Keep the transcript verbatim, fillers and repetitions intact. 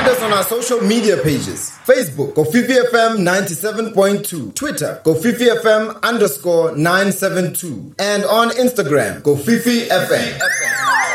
Find us on our social media pages. Facebook, Kofifi F M ninety-seven point two. Twitter, Kofifi F M underscore nine seven two. And on Instagram, Kofifi F M.